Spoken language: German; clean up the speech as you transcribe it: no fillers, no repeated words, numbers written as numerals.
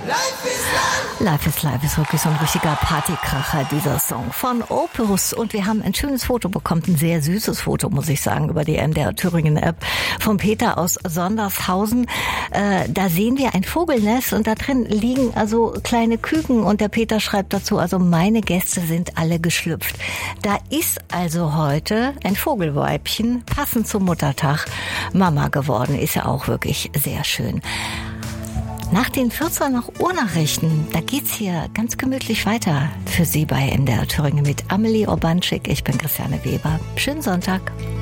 Life is Life ist wirklich so ein richtiger Partykracher, dieser Song von Opus. Und wir haben ein schönes Foto bekommen, ein sehr süßes Foto, muss ich sagen, über die MDR Thüringen App von Peter aus Sondershausen. Da sehen wir ein Vogelnest und da drin liegen also kleine Küken und der Peter schreibt dazu, also meine Gäste sind alle geschlüpft. Da ist also heute ein Vogelweibchen, passend zum Muttertag, Mama geworden. Ist ja auch wirklich sehr schön. Nach den 14 Uhr-Nachrichten, da geht's hier ganz gemütlich weiter für Sie bei MDR Thüringen mit Amelie Urbanczyk. Ich bin Christiane Weber. Schönen Sonntag.